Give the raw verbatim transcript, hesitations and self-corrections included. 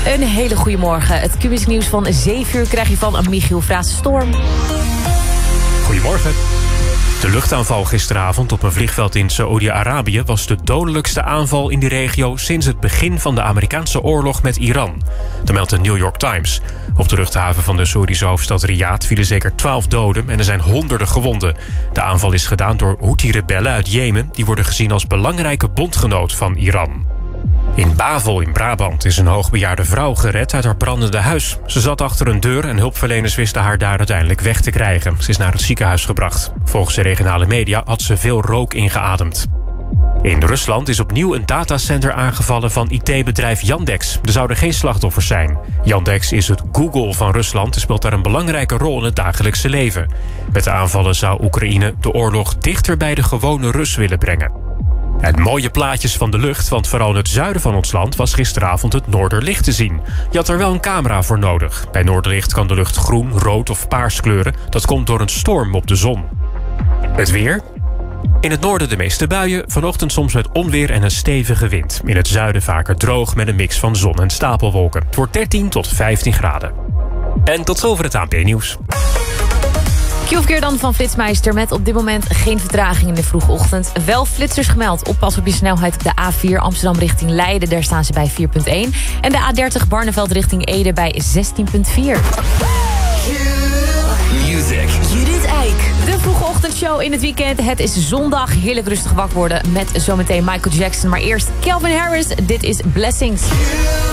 Een hele goede morgen. Het Q-music nieuws van zeven uur krijg je van Michiel Vraas-Storm. Goedemorgen. De luchtaanval gisteravond op een vliegveld in Saoedi-Arabië was de dodelijkste aanval in die regio sinds het begin van de Amerikaanse oorlog met Iran. Dat meldt de New York Times. Op de luchthaven van de Saoedische hoofdstad Riyadh vielen zeker twaalf doden en er zijn honderden gewonden. De aanval is gedaan door Houthi-rebellen uit Jemen. Die worden gezien als belangrijke bondgenoot van Iran. In Bavel in Brabant is een hoogbejaarde vrouw gered uit haar brandende huis. Ze zat achter een deur en hulpverleners wisten haar daar uiteindelijk weg te krijgen. Ze is naar het ziekenhuis gebracht. Volgens de regionale media had ze veel rook ingeademd. In Rusland is opnieuw een datacenter aangevallen van I T-bedrijf Yandex. Er zouden geen slachtoffers zijn. Yandex is het Google van Rusland en speelt daar een belangrijke rol in het dagelijkse leven. Met de aanvallen zou Oekraïne de oorlog dichter bij de gewone Rus willen brengen. En mooie plaatjes van de lucht, want vooral in het zuiden van ons land was gisteravond het Noorderlicht te zien. Je had er wel een camera voor nodig. Bij Noorderlicht kan de lucht groen, rood of paars kleuren. Dat komt door een storm op de zon. Het weer. In het noorden de meeste buien, vanochtend soms met onweer en een stevige wind. In het zuiden vaker droog met een mix van zon en stapelwolken. Het wordt dertien tot vijftien graden. En tot zover het A N P-nieuws. Q-verkeer dan van Flitsmeister met op dit moment geen vertraging in de vroege ochtend. Wel flitsers gemeld. Oppas op je snelheid op de A vier Amsterdam richting Leiden. Daar staan ze bij vier komma één. En de A dertig Barneveld richting Ede bij zestien komma vier. Music. Judith Eik. De vroege ochtendshow in het weekend. Het is zondag. Heerlijk rustig wakker worden met zometeen Michael Jackson. Maar eerst Calvin Harris. Dit is Blessings.